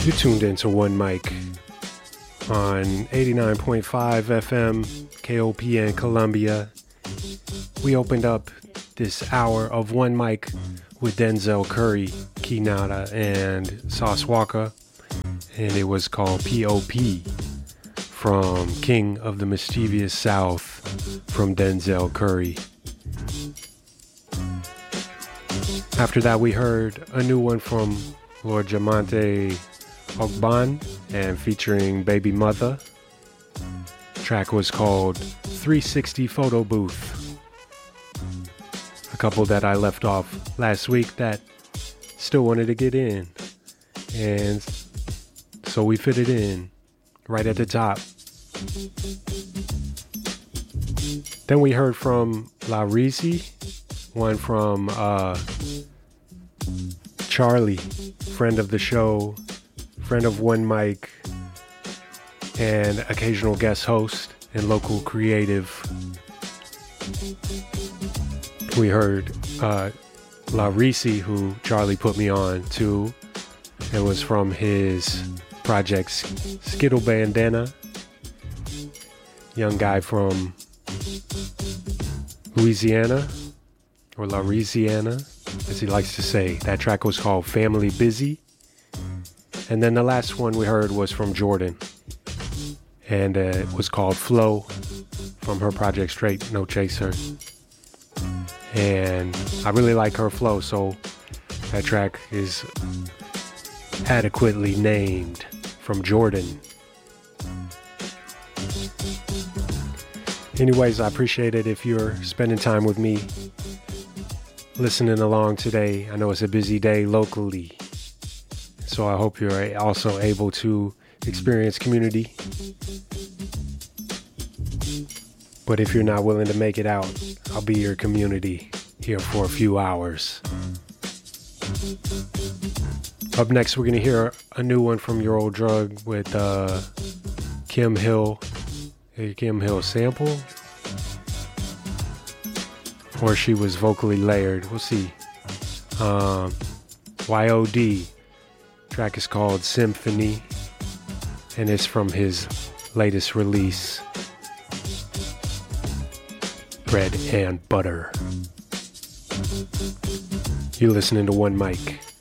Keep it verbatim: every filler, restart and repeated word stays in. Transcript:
You tuned into One Mic on eighty-nine point five F M, K O P N Columbia. We opened up this hour of One Mic with Denzel Curry, Kinata, and Sauce Walker, and it was called P O P from King of the Mischievous South from Denzel Curry. After that, we heard a new one from Lord Jamonte Ogban and featuring Baby Mother. The track was called three sixty Photo Booth. A couple that I left off last week that still wanted to get in. And so we fit it in right at the top. Then we heard from La Risi, one from uh, Charlie, friend of the show, friend of One Mic, and occasional guest host and local creative. We heard uh, La Risi, who Charlie put me on to. It was from his project Skittle Bandana. Young guy from Louisiana, or Louisiana, as he likes to say. That track was called Family Busy. And then the last one we heard was from Jordan, and uh, it was called Flow from her project Straight No Chaser. And I really like her flow, so that track is adequately named from Jordan. Anyways, I appreciate it if you're spending time with me, listening along today. I know it's a busy day locally, so I hope you're also able to experience community. But if you're not willing to make it out, I'll be your community here for a few hours. Up next, we're going to hear a new one from Your Old Drug with uh, Kim Hill. A Kim Hill sample, or she was vocally layered. We'll see. Um, Y O D. Track is called Symphony, and it's from his latest release, Bread and Butter. You're listening to One Mic.